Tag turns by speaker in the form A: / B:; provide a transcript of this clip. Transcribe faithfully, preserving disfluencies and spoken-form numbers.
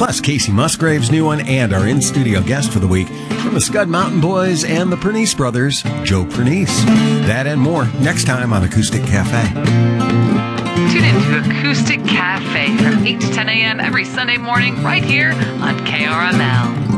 A: Plus, Casey Musgrave's new one and our in-studio guest for the week from the Scud Mountain Boys and the Pernice Brothers, Joe Pernice. That and more next time on Acoustic Cafe.
B: Tune in to Acoustic Cafe from eight to ten a.m. every Sunday morning right here on K R M L.